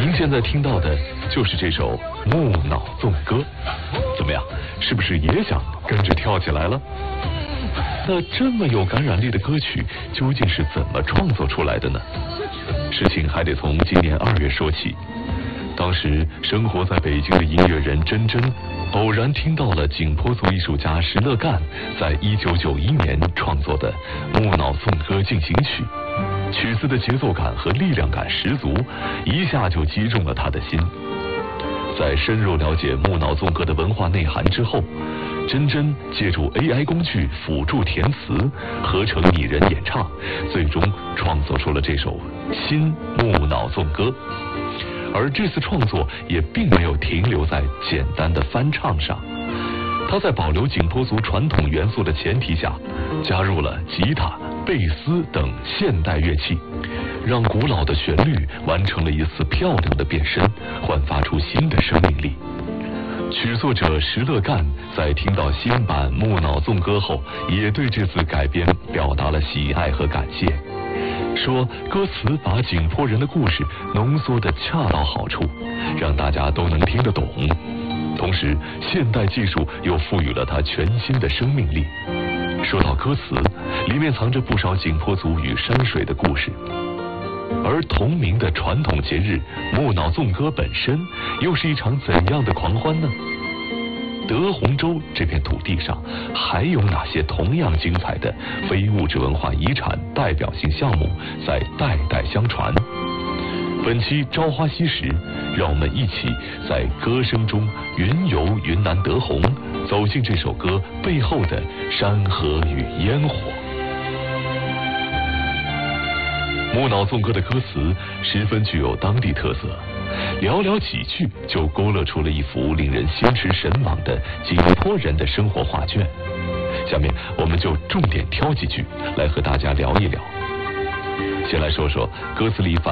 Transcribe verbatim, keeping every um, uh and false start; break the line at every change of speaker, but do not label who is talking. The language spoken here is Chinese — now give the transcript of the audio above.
您现在听到的就是这首《木脑纵歌》，怎么样？是不是也想跟着跳起来了？那这么有感染力的歌曲究竟是怎么创作出来的呢？事情还得从今年二月说起。当时生活在北京的音乐人甄甄，偶然听到了景颇族艺术家石勒干在一九九一年创作的《木脑纵歌进行曲》，曲子的节奏感和力量感十足，一下就击中了他的心。在深入了解木脑纵歌的文化内涵之后，甄甄借助 A I 工具辅助填词，合成拟人演唱，最终创作出了这首新木脑纵歌。而这次创作也并没有停留在简单的翻唱上，他在保留景颇族传统元素的前提下，加入了吉他、贝斯等现代乐器，让古老的旋律完成了一次漂亮的变身，焕发出新的生命力。曲作者石勒干在听到新版木脑纵歌后，也对这次改编表达了喜爱和感谢，说歌词把景颇人的故事浓缩得恰到好处，让大家都能听得懂，同时现代技术又赋予了它全新的生命力。说到歌词，里面藏着不少景颇族与山水的故事，而同名的传统节日木脑纵歌本身又是一场怎样的狂欢呢？德宏州这片土地上还有哪些同样精彩的非物质文化遗产代表性项目在代代相传？本期朝花夕拾，让我们一起在歌声中云游云南德宏，走进这首歌背后的山河与烟火。木脑纵歌的歌词十分具有当地特色，寥寥几句就勾勒出了一幅令人心驰神往的景颇人的生活画卷。下面我们就重点挑几句来和大家聊一聊。先来说说歌词里反